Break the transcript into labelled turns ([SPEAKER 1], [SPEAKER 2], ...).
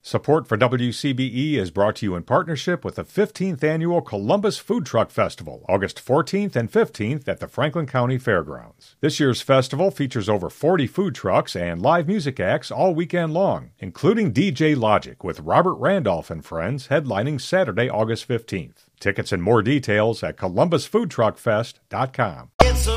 [SPEAKER 1] Support for WCBE is brought to you in partnership with the 15th Annual Columbus Food Truck Festival, August 14th and 15th at the Franklin County Fairgrounds. This year's festival features over 40 food trucks and live music acts all weekend long, including DJ Logic with Robert Randolph and Friends headlining Saturday, August 15th. Tickets and more details at columbusfoodtruckfest.com.
[SPEAKER 2] It's a